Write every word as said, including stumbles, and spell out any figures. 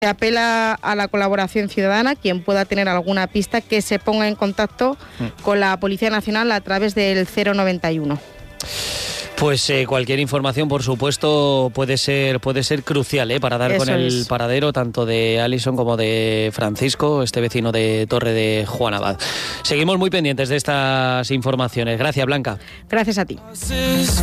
Se apela a la colaboración ciudadana, quien pueda tener alguna pista que se ponga en contacto mm. con la Policía Nacional a través del cero noventa y uno. Pues eh, cualquier información, por supuesto, puede ser puede ser crucial ¿eh? para dar Eso con el es. paradero tanto de Alison como de Francisco, este vecino de Torre de Juan Abad. Seguimos muy pendientes de estas informaciones. Gracias, Blanca. Gracias a ti.